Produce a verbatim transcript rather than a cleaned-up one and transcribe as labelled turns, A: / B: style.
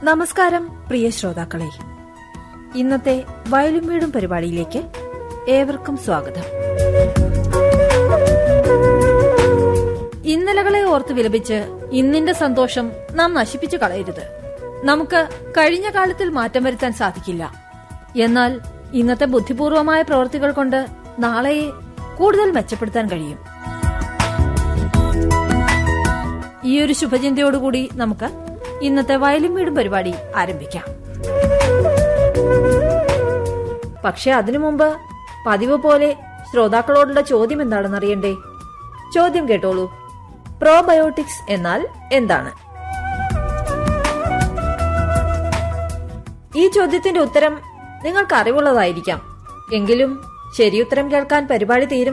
A: നമസ്കാരം പ്രിയ ശ്രോതാക്കളെ, ഇന്നത്തെ വയലും വീടും പരിപാടിയിലേക്ക് ഏവർക്കും സ്വാഗതം. ഇന്നലകളെ ഓർത്ത് വിലപിച്ച് ഇന്നിന്റെ സന്തോഷം നാം നശിപ്പിച്ചു കളയരുത്. നമുക്ക് കഴിഞ്ഞ കാലത്തിൽ മാറ്റം വരുത്താൻ സാധിക്കില്ല. എന്നാൽ ഇന്നത്തെ ബുദ്ധിപൂർവമായ പ്രവൃത്തികൾ കൊണ്ട് നാളെയെ കൂടുതൽ മെച്ചപ്പെടുത്താൻ കഴിയും. ഈ ഒരു ശുഭചിന്തയോടുകൂടി നമുക്ക് ഇന്നത്തെ വയലും വീടും പരിപാടി ആരംഭിക്കാം. പക്ഷെ അതിനു മുമ്പ് പതിവ് പോലെ ശ്രോതാക്കളോടുള്ള ചോദ്യം എന്താണെന്ന് അറിയണ്ടേ? ചോദ്യം കേട്ടോളൂ. പ്രോബയോട്ടിക്സ് എന്നാൽ എന്താണ്? ഈ ചോദ്യത്തിന്റെ ഉത്തരം നിങ്ങൾക്ക് അറിവുള്ളതായിരിക്കാം. എങ്കിലും ശരിയുത്തരം കേൾക്കാൻ പരിപാടി തീരും